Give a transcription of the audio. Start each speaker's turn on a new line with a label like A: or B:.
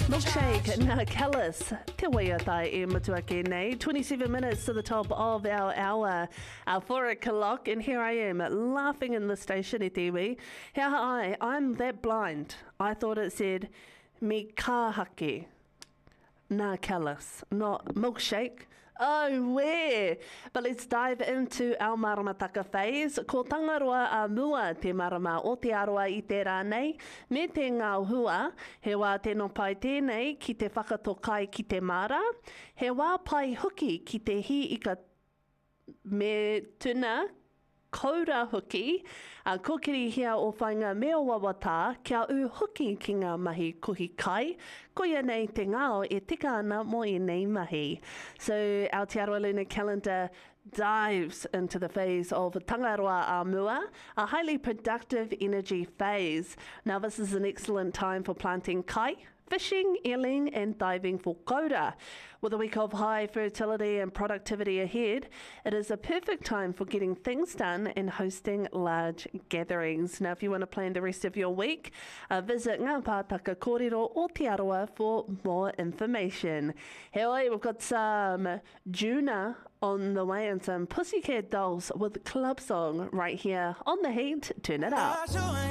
A: Milkshake, Nana Callis, Te Waiatai e Matuake nei. 27 minutes to the top of our hour, our 4 o'clock, and here I am laughing in the station at iwi. I'm that blind. I thought it said me kahake, na Callis, not milkshake. Oh, where? But let's dive into our maramataka phase. Ko tangaroa a mua te marama o te aroa I te rānei. Me te ngā hua, he wā tēnō pai tēnei ki te whakatokai ki te mara. He wā pai huki ki te hi I ka me tuna kaura huki, a kokiri hia o whainga mea wawata, kia u huki ki ngā mahi kuhi kai, ko ia nei te ngao e tika ana mo I nei mahi. So our Te Aroha Lunar Calendar dives into the phase of Tangaroa a Mua, a highly productive energy phase. Now this is an excellent time for planting kai, fishing, eeling and diving for kaura. With a week of high fertility and productivity ahead, it is a perfect time for getting things done and hosting large gatherings. Now, if you want to plan the rest of your week, visit Ngā Pātaka Kōrero o Te Aroa for more information. Hey, we've got some Juna on the way and some Pussycat Dolls with Club Song right here on The Heat. Turn it up.